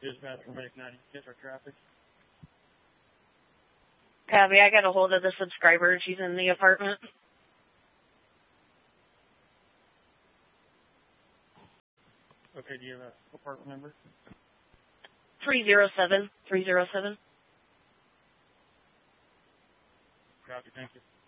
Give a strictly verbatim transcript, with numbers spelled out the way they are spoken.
Dispatch from Lake ninety, get our traffic. Copy, I got a hold of the subscriber. She's in the apartment. Okay, do you have an apartment number? three zero seven, three zero seven. Copy, thank you.